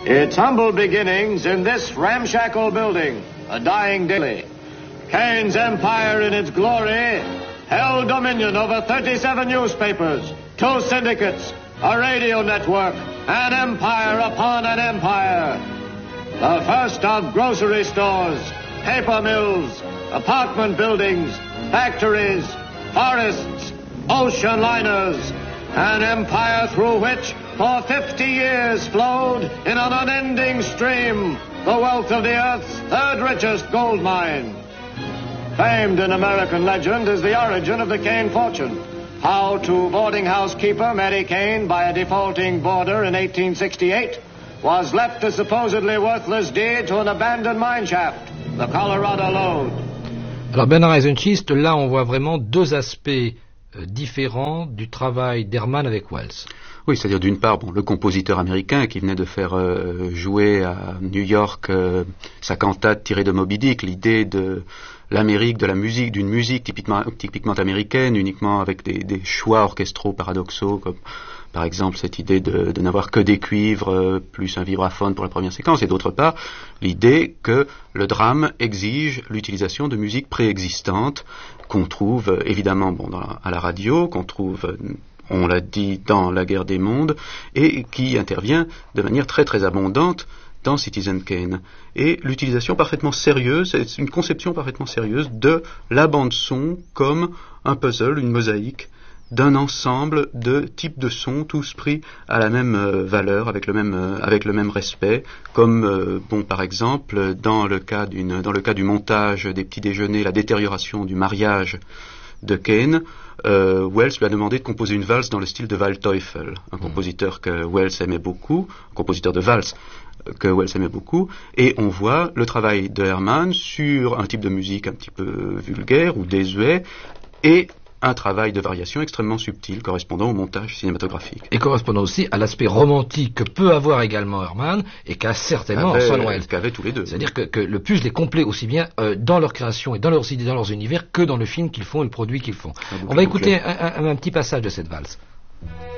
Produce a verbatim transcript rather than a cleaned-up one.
Its humble beginnings in this ramshackle building, a dying daily. Kane's empire in its glory held dominion over thirty-seven newspapers, two syndicates, a radio network, an empire upon an empire. The first of grocery stores, paper mills, apartment buildings, factories, forests, ocean liners, an empire through which for fifty years flowed in an unending stream the wealth of the earth's third richest gold mine. Famed in American legend is the origin of the Kane fortune. How to boarding house keeper Mary Kane by a defaulting boarder in eighteen sixty-eight was left a supposedly worthless deed to an abandoned mine shaft, the Colorado Lode. Alors Bernard Eisenschitz, là on voit vraiment deux aspects euh, différents du travail d'Herman avec Wells. Oui, c'est-à-dire d'une part, bon, le compositeur américain qui venait de faire euh, jouer à New York euh, sa cantate tirée de Moby Dick, l'idée de l'Amérique, de la musique, d'une musique typiquement, typiquement américaine, uniquement avec des, des choix orchestraux paradoxaux, comme par exemple cette idée de, de n'avoir que des cuivres euh, plus un vibraphone pour la première séquence, et d'autre part l'idée que le drame exige l'utilisation de musique préexistante qu'on trouve euh, évidemment bon, dans la, à la radio, qu'on trouve euh, on l'a dit dans La Guerre des Mondes, et qui intervient de manière très très abondante dans Citizen Kane. Et l'utilisation parfaitement sérieuse, c'est une conception parfaitement sérieuse de la bande-son comme un puzzle, une mosaïque, d'un ensemble de types de sons, tous pris à la même euh, valeur, avec le même, euh, avec le même respect, comme, euh, bon, par exemple, dans le cas d'une, dans le cas du montage des petits déjeuners, la détérioration du mariage de Kane, euh, Wells lui a demandé de composer une valse dans le style de Waldteufel, un compositeur que Wells aimait beaucoup, un compositeur de valse que Wells aimait beaucoup, et on voit le travail de Herman sur un type de musique un petit peu vulgaire ou désuet, et un travail de variation extrêmement subtil correspondant au montage cinématographique. Et correspondant aussi à l'aspect romantique que peut avoir également Herman et qu'a certainement Orson Welles. Qu'avaient tous les deux. C'est-à-dire que, que le puzzle est complet aussi bien euh, dans leur création et dans leurs idées, dans leurs univers, que dans le film qu'ils font et le produit qu'ils font. On va écouter un, un, un petit passage de cette valse.